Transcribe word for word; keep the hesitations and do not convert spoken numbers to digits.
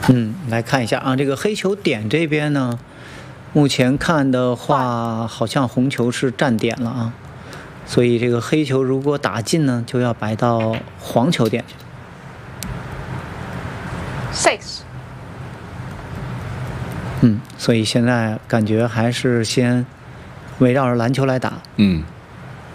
嗯，来看一下啊，这个黑球点这边呢，目前看的话，好像红球是占点了啊，所以这个黑球如果打进呢，就要摆到黄球点去。 Six。 嗯，所以现在感觉还是先围绕着蓝球来打。 嗯。